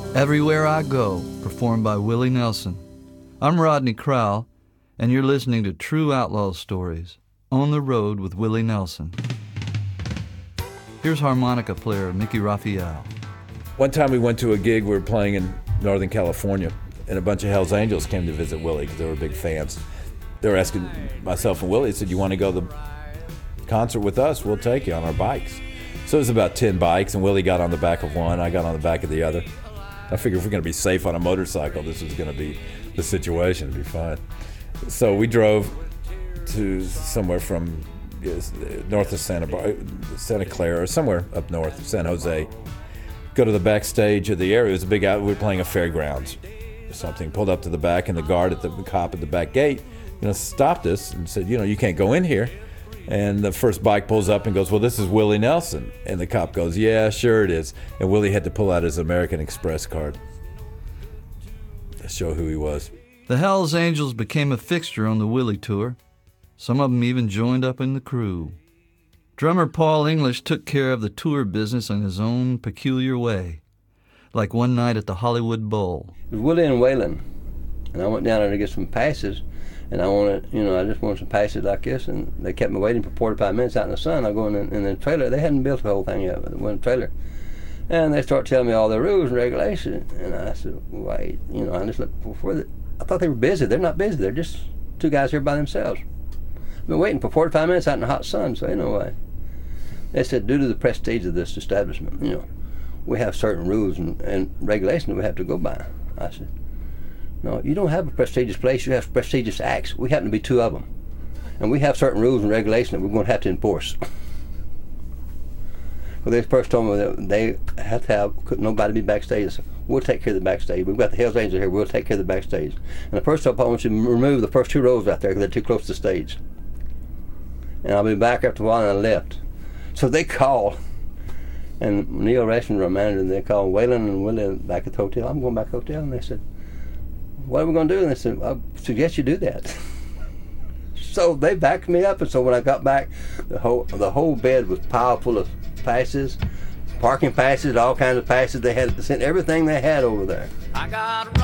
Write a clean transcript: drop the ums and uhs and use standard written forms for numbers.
Everywhere I Go, performed by Willie Nelson. I'm Rodney Crowell, and you're listening to True Outlaw Stories, On the Road with Willie Nelson. Here's harmonica player Mickey Raphael. One time we went to a gig, we were playing in Northern California, and a bunch of Hells Angels came to visit Willie because they were big fans. They were asking myself and Willie, they said, "You want to go to the concert with us? We'll take you on our bikes." So it was about 10 bikes, and Willie got on the back of one, I got on the back of the other. I figured if we're going to be safe on a motorcycle, this was going to be the situation. It'd be fine. So we drove to somewhere from north of Santa Clara, or somewhere up north, San Jose. Go to the backstage of the area. It was a big out. We were playing a fairgrounds or something. Pulled up to the back, and the cop at the back gate, stopped us and said, "You can't go in here." And the first bike pulls up and goes, "Well, this is Willie Nelson." And the cop goes, "Yeah, sure it is." And Willie had to pull out his American Express card to show who he was. The Hells Angels became a fixture on the Willie tour. Some of them even joined up in the crew. Drummer Paul English took care of the tour business in his own peculiar way, like one night at the Hollywood Bowl. It was Willie and Waylon, and I went down there to get some passes. And I just wanted some passes like this, and they kept me waiting for 45 minutes out in the sun. I go in the trailer. They hadn't built the whole thing yet, but it was a trailer. And they start telling me all the rules and regulations. And I said, wait, I just looked I thought they were busy. They're not busy. They're just two guys here by themselves. I've been waiting for 45 minutes out in the hot sun, so anyway. They said, due to the prestige of this establishment, we have certain rules and regulations we have to go by. I said, no, you don't have a prestigious place, you have prestigious acts. We happen to be two of them. And we have certain rules and regulations that we're going to have to enforce. Well, they first told me that they have to have nobody be backstage. I said, we'll take care of the backstage. We've got the Hells Angels here, we'll take care of the backstage. And the first time I want you to remove the first two rows out there because they're too close to the stage. And I'll be back after a while, and I left. So they called. And Neil Rashman, our manager, they called Waylon and Willie back at the hotel. I'm going back to the hotel, and they said, what are we going to do? And they said, I suggest you do that. So they backed me up, and so when I got back, the whole bed was piled full of passes, parking passes, all kinds of passes. They had sent everything they had over there.